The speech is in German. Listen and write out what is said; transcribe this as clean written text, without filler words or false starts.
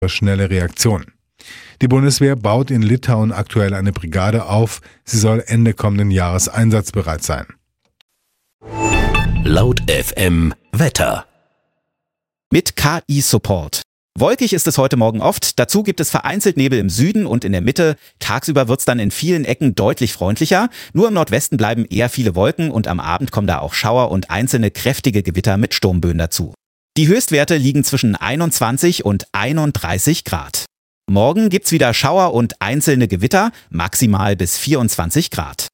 schnelle Reaktion. Die Bundeswehr baut in Litauen aktuell eine Brigade auf. Sie soll Ende kommenden Jahres einsatzbereit sein. Laut FM Wetter. Mit KI-Support. Wolkig ist es heute Morgen oft, dazu gibt es vereinzelt Nebel im Süden und in der Mitte. Tagsüber wird's dann in vielen Ecken deutlich freundlicher. Nur im Nordwesten bleiben eher viele Wolken und am Abend kommen da auch Schauer und einzelne kräftige Gewitter mit Sturmböen dazu. Die Höchstwerte liegen zwischen 21 und 31 Grad. Morgen gibt's wieder Schauer und einzelne Gewitter, maximal bis 24 Grad.